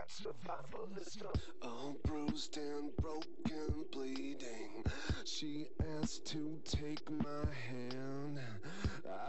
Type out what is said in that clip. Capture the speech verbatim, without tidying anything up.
that survival is done. All bruised and broken, bleeding. She asked to take my hand.